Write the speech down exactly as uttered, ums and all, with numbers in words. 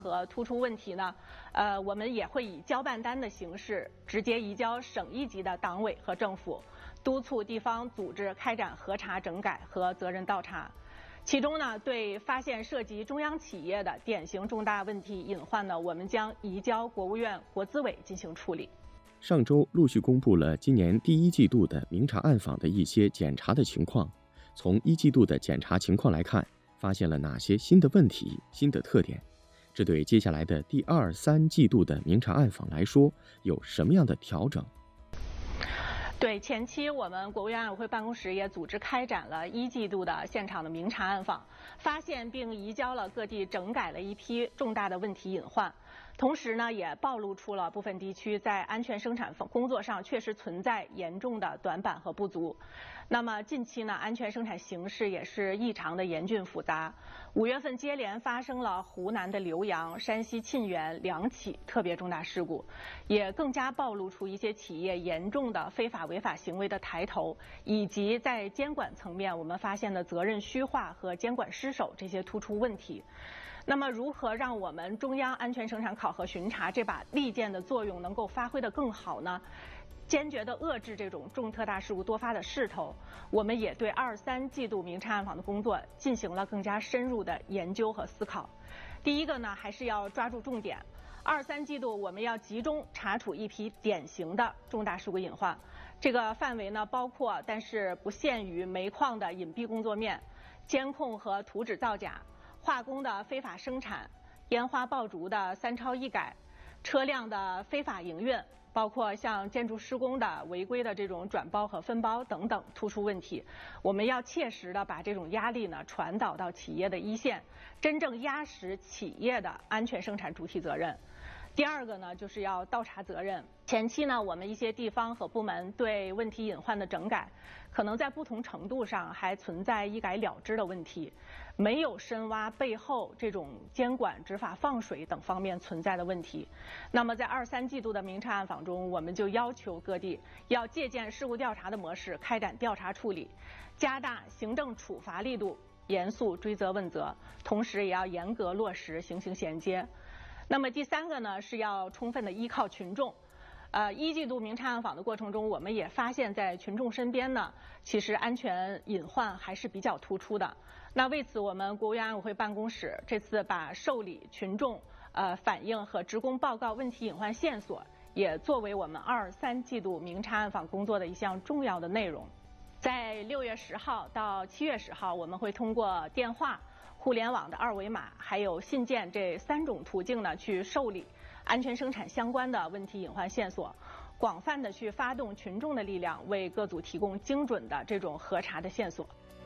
和突出问题呢，呃，我们也会以交办单的形式直接移交省一级的党委和政府，督促地方组织开展核查整改和责任倒查。其中呢，对发现涉及中央企业的典型重大问题隐患呢，我们将移交国务院国资委进行处理。 上周陆续公布了今年第一季度的明察暗访的一些检查的情况。从一季度的检查情况来看，发现了哪些新的问题、新的特点？这对接下来的第二、三季度的明察暗访来说，有什么样的调整？ 对，前期我们国务院安委会办公室也组织开展了一季度的现场的明察暗访，发现并移交了各地整改了一批重大的问题隐患。同时呢，也暴露出了部分地区在安全生产工作上确实存在严重的短板和不足。那么近期呢，安全生产形势也是异常的严峻复杂。五月份接连发生了湖南的浏阳、山西沁源两起特别重大事故，也更加暴露出一些企业严重的非法违法行为的抬头，以及在监管层面我们发现的责任虚化和监管失守这些突出问题。那么，如何让我们中央安全生产考核巡查这把利剑的作用能够发挥得更好呢？坚决地遏制这种重特大事故多发的势头，我们也对二三季度明察暗访的工作进行了更加深入的研究和思考。第一个呢，还是要抓住重点。二三季度我们要集中查处一批典型的重大事故隐患，这个范围呢包括但是不限于煤矿的隐蔽工作面、监控和图纸造假、化工的非法生产、烟花爆竹的三超一改、车辆的非法营运，包括像建筑施工的违规的这种转包和分包等等突出问题。我们要切实的把这种压力呢传导到企业的一线，真正压实企业的安全生产主体责任。第二个呢，就是要倒查责任。前期呢，我们一些地方和部门对问题隐患的整改，可能在不同程度上还存在一改了之的问题，没有深挖背后这种监管、执法放水等方面存在的问题。那么在二三季度的明察暗访中，我们就要求各地要借鉴事故调查的模式，开展调查处理，加大行政处罚力度，严肃追责问责，同时也要严格落实刑刑衔接。那么第三个呢，是要充分的依靠群众。呃，一季度明察暗访的过程中，我们也发现，在群众身边呢，其实安全隐患还是比较突出的。那为此，我们国务院安委会办公室这次把受理群众呃反映和职工报告问题隐患线索，也作为我们二三季度明察暗访工作的一项重要的内容。在六月十号到七月十号，我们会通过电话、互联网的二维码还有信件这三种途径呢，去受理安全生产相关的问题隐患线索，广泛的去发动群众的力量，为各组提供精准的这种核查的线索。